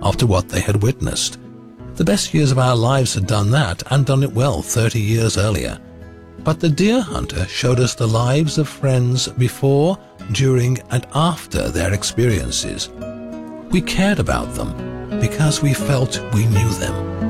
after what they had witnessed. The best years of our lives had done that, and done it well 30 years earlier. But the deer hunter showed us the lives of friends before, during, and after their experiences. We cared about them because we felt we knew them.